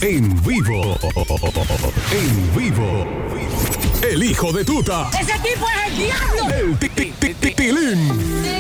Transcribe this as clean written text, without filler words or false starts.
En vivo. En vivo. El hijo de tuta. ¡Ese tipo es el diablo! El Tilín.